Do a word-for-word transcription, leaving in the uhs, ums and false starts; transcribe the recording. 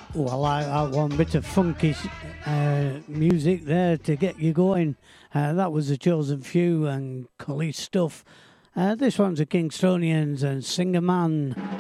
Oh, I like that one. Bit of funky uh, music there to get you going. Uh, that was the Chosen Few and Cully Stuff. Uh, this one's the Kingstonians and Singer Man.